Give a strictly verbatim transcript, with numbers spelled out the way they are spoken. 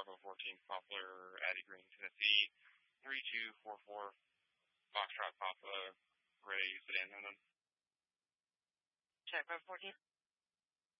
Bravo fourteen, Poplar, Addie Green, Tennessee, three two four four, Foxtrot Papa, ready, sedan, Hendon. Check, Bravo fourteen.